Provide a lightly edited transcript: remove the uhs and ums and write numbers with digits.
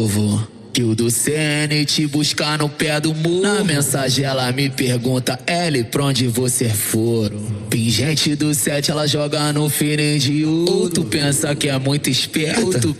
Que o do CN te buscar no pé do muro. Na mensagem ela me pergunta, L, pra onde você foram? Pingente do 7 ela joga no feeling de ouro. Ou tu pensa que é muito esperta, ou tu